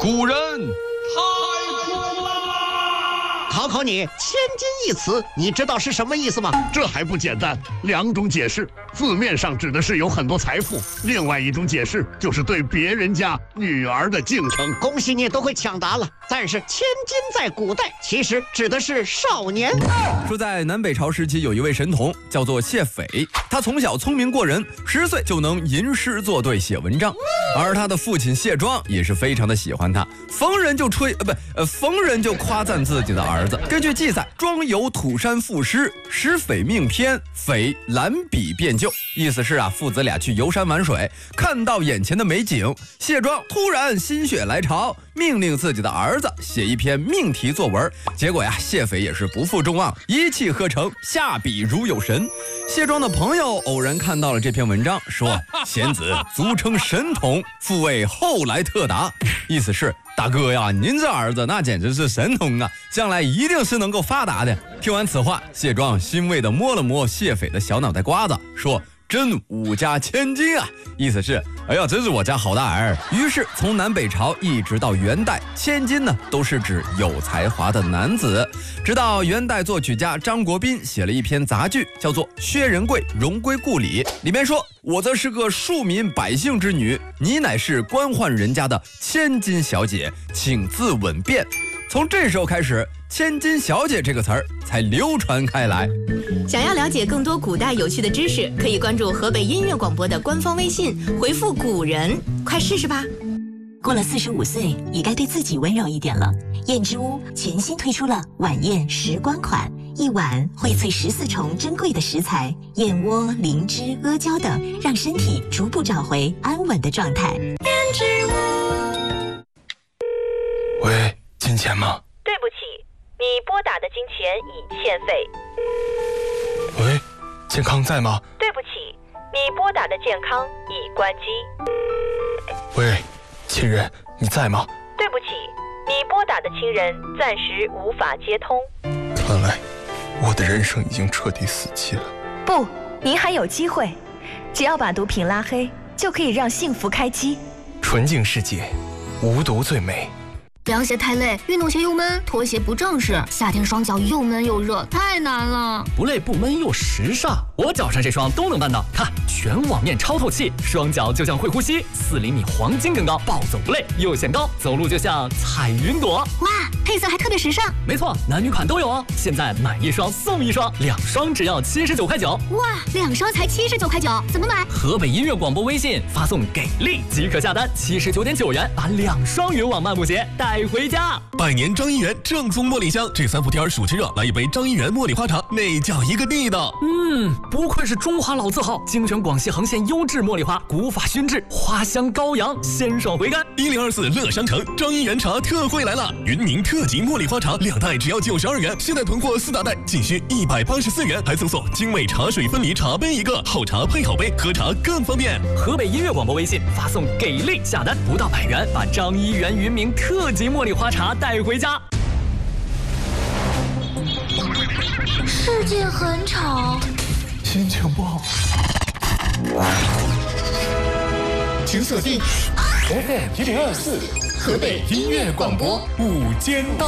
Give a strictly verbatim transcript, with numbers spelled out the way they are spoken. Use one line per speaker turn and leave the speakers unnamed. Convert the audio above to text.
古人太苦了。
考考你，千金一词，你知道是什么意思吗？
这还不简单，两种解释。字面上指的是有很多财富，另外一种解释就是对别人家女儿的敬称。
恭喜你都会抢答了。但是千金在古代其实指的是少年。
说在南北朝时期，有一位神童叫做谢斐，他从小聪明过人，十岁就能吟诗作对写文章，而他的父亲谢庄也是非常的喜欢他，逢人就吹呃不呃逢人就夸赞自己的儿子。根据记载，庄有土山赋诗，使斐命偏，斐揽笔便就，意思是啊，父子俩去游山玩水，看到眼前的美景，谢庄突然心血来潮，命令自己的儿子写一篇命题作文。结果呀，谢斐也是不负众望，一气呵成，下笔如有神。谢庄的朋友偶然看到了这篇文章，说贤子足称神童，复为后来特答，意思是大哥呀，您这儿子那简直是神童啊，将来一定是能够发达的。听完此话，谢庄欣慰地摸了摸谢斐的小脑袋瓜子，说真吾家千金啊，意思是哎呀，真是我家好大儿。于是从南北朝一直到元代，千金呢都是指有才华的男子。直到元代作曲家张国宾写了一篇杂剧，叫做《薛仁贵荣归故里》，里面说我则是个庶民百姓之女，你乃是官宦人家的千金小姐，请自稳便。从这时候开始，千金小姐这个词儿才流传开来。
想要了解更多古代有趣的知识，可以关注河北音乐广播的官方微信，回复古人，快试试吧。
过了四十五岁，也该对自己温柔一点了。燕之屋全新推出了晚宴时光款，一碗荟萃十四重珍贵的食材，燕窝、灵芝、阿胶等，让身体逐步找回安稳的状态。燕之屋。
喂，金钱吗？
对不起，你拨打的金钱已欠费。
喂，健康在吗？
对不起，你拨打的健康已关机。
喂，亲人，你在吗？
对不起，你拨打的亲人暂时无法接通。
看来我的人生已经彻底死期了。
不，您还有机会，只要把毒品拉黑，就可以让幸福开机。
纯净世界，无毒最美。
凉鞋太累，运动鞋又闷，拖鞋不正式，夏天双脚又闷又热，太难了。
不累不闷又时尚，我脚上这双都能办到。看，全网面超透气，双脚就像会呼吸，四厘米黄金更高，暴走不累，又显高，走路就像踩云朵。
哇，配色还特别时尚。
没错，男女款都有哦。现在买一双送一双，两双只要七十九块九。
哇，两双才七十九块九，怎么买？
河北音乐广播微信发送给力即可下单，七十九点九元把两双云网漫步鞋带回家。
百年张一元正宗茉莉香，这三伏天暑气热，来一杯张一元茉莉花茶，那叫一个地道。
嗯，不愧是中华老字号，精选广西横县优质茉莉花，古法熏制，花香高扬，鲜爽回甘。
一零二四乐商城张一元茶特惠来了，云宁特级茉莉花茶两袋只要九十二元，现在囤货四大袋仅需一百八十四元，还赠送精美茶水分离茶杯一个，好茶配好杯，喝茶更方便。
河北音乐广播微信发送给力下单，不到百元把张一元云明特级茉莉花茶带回家。
世界很吵，
心情不好，
请锁定 F M 一零二四河北音乐广播午间档。